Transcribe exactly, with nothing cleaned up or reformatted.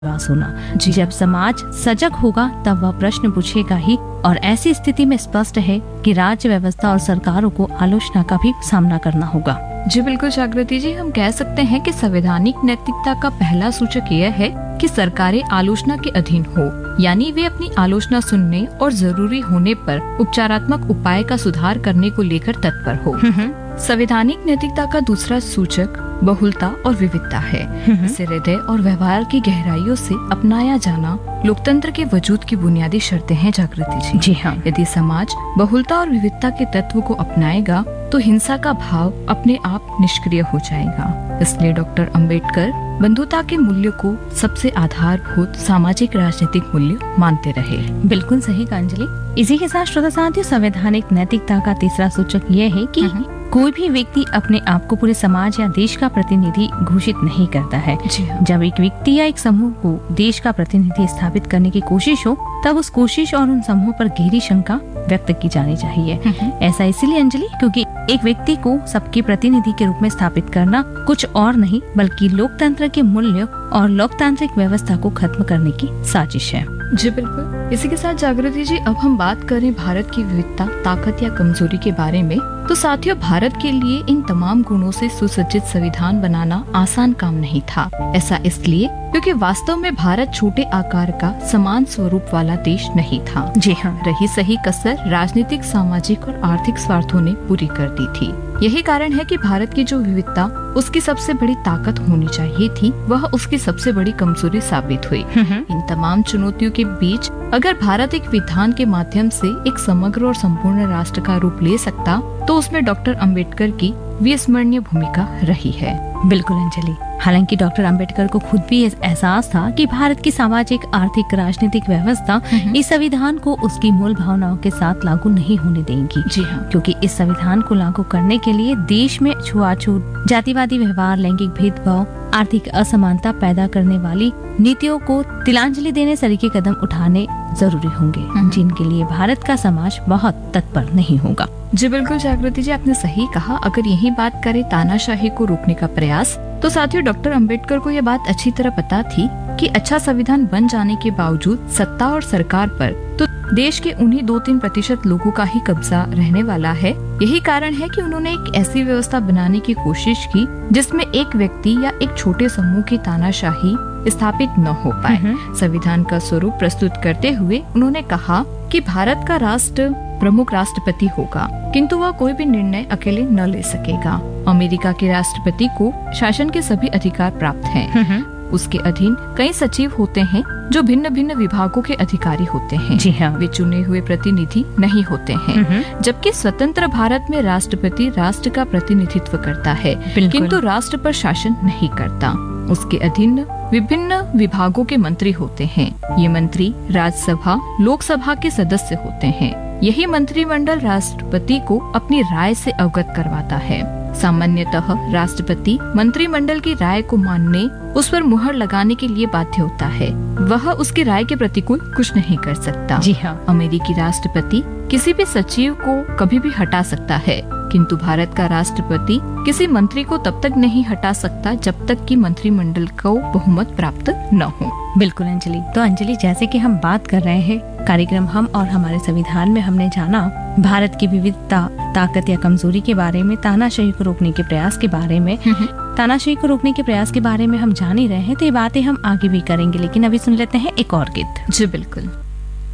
विश्वास होना। जब समाज सजग होगा तब वह प्रश्न पूछेगा ही, और ऐसी स्थिति में स्पष्ट है कि राज्य व्यवस्था और सरकारों को आलोचना का भी सामना करना होगा। जी बिल्कुल जागृति जी, हम कह सकते हैं कि संवैधानिक नैतिकता का पहला सूचक यह है कि सरकारें आलोचना के अधीन हो, यानी वे अपनी आलोचना सुनने और जरूरी होने पर उपचारात्मक उपाय का सुधार करने को लेकर तत्पर हो। संवैधानिक नैतिकता का दूसरा सूचक बहुलता और विविधता है। इसे हृदय और व्यवहार की गहराइयों से अपनाया जाना लोकतंत्र के वजूद की बुनियादी शर्तें हैं जागृति जी। जी हाँ। यदि समाज बहुलता और विविधता के तत्व को अपनाएगा तो हिंसा का भाव अपने आप निष्क्रिय हो जाएगा। इसलिए डॉक्टर अंबेडकर बंधुता के मूल्य को सबसे आधारभूत सामाजिक राजनीतिक मूल्य मानते रहे। बिल्कुल सही कहा अंजलि। इसी के साथ श्रोता साथियों, संवैधानिक नैतिकता का तीसरा सूचक यह है कि कोई भी व्यक्ति अपने आप को पूरे समाज या देश का प्रतिनिधि घोषित नहीं करता है। जब एक व्यक्ति या एक समूह को देश का प्रतिनिधि स्थापित करने की कोशिश हो तब उस कोशिश और उन समूह पर गहरी शंका व्यक्त की जानी चाहिए। ऐसा इसलिए अंजलि क्योंकि एक व्यक्ति को सबके प्रतिनिधि के रूप में स्थापित करना कुछ और नहीं बल्कि लोकतंत्र के मूल्य और लोकतांत्रिक व्यवस्था को खत्म करने की साजिश है। जी बिल्कुल। इसी के साथ जागृति जी, अब हम बात करें भारत की विविधता, ताकत या कमजोरी के बारे में, तो साथियों भारत के लिए इन तमाम गुणों से सुसज्जित संविधान बनाना आसान काम नहीं था। ऐसा इसलिए क्योंकि वास्तव में भारत छोटे आकार का समान स्वरूप वाला देश नहीं था। जी हाँ। रही सही कसर राजनीतिक, सामाजिक और आर्थिक स्वार्थों ने पूरी कर दी थी। यही कारण है कि भारत की जो विविधता उसकी सबसे बड़ी ताकत होनी चाहिए थी, वह उसकी सबसे बड़ी कमजोरी साबित हुई। इन तमाम चुनौतियों के बीच अगर भारत एक विधान के माध्यम से एक समग्र और संपूर्ण राष्ट्र का रूप ले सकता तो उसमें डॉक्टर अंबेडकर की विस्मरणीय भूमिका रही है। बिल्कुल अंजलि। हालांकि डॉक्टर अंबेडकर को खुद भी एहसास था कि भारत की सामाजिक, आर्थिक, राजनीतिक व्यवस्था इस संविधान को उसकी मूल भावनाओं के साथ लागू नहीं होने देंगी। जी हाँ। क्योंकि इस संविधान को लागू करने के लिए देश में छुआछूत, जातिवादी व्यवहार, लैंगिक भेदभाव, आर्थिक असमानता पैदा करने वाली नीतियों को तिलांजलि देने सरीखे कदम उठाने जरूरी होंगे, जिनके लिए भारत का समाज बहुत तत्पर नहीं होगा। जी बिल्कुल जागृति जी, आपने सही कहा। अगर यही बात करें तानाशाही को रोकने का प्रयास, तो साथियों डॉक्टर अंबेडकर को यह बात अच्छी तरह पता थी कि अच्छा संविधान बन जाने के बावजूद सत्ता और सरकार पर तो देश के उन्हीं दो तीन प्रतिशत लोगों का ही कब्जा रहने वाला है। यही कारण है कि उन्होंने एक ऐसी व्यवस्था बनाने की कोशिश की जिसमें एक व्यक्ति या एक छोटे समूह की तानाशाही स्थापित न हो पाए। संविधान का स्वरूप प्रस्तुत करते हुए उन्होंने कहा कि भारत का राष्ट्र प्रमुख राष्ट्रपति होगा, किंतु वह कोई भी निर्णय अकेले न ले सकेगा। अमेरिका के राष्ट्रपति को शासन के सभी अधिकार प्राप्त हैं। उसके अधीन कई सचिव होते हैं जो भिन्न भिन्न विभागों के अधिकारी होते हैं। जी हाँ। वे चुने हुए प्रतिनिधि नहीं होते हैं। जबकि स्वतंत्र भारत में राष्ट्रपति राष्ट्र का प्रतिनिधित्व करता है, किंतु राष्ट्र पर शासन नहीं करता। उसके अधीन विभिन्न विभागों के मंत्री होते हैं। ये मंत्री राज्यसभा, लोकसभा के सदस्य होते हैं। यही मंत्रिमंडल राष्ट्रपति को अपनी राय से अवगत करवाता है। सामान्यतः राष्ट्रपति मंत्रिमंडल की राय को मानने, उस पर मुहर लगाने के लिए बाध्य होता है। वह उसकी राय के प्रतिकूल कुछ नहीं कर सकता। जी हाँ। अमेरिकी राष्ट्रपति किसी भी सचिव को कभी भी हटा सकता है, किंतु भारत का राष्ट्रपति किसी मंत्री को तब तक नहीं हटा सकता जब तक कि मंत्रिमंडल को बहुमत प्राप्त न हो। बिल्कुल अंजलि। तो अंजलि, जैसे कि हम बात कर रहे हैं कार्यक्रम हम और हमारे संविधान में, हमने जाना भारत की विविधता, ताकत या कमजोरी के बारे में, तानाशाही को रोकने के प्रयास के बारे में तानाशाही को रोकने के प्रयास के बारे में हम जान ही रहे हैं। तो ये बातें हम आगे भी करेंगे, लेकिन अभी सुन लेते हैं एक और गीत। जी बिल्कुल।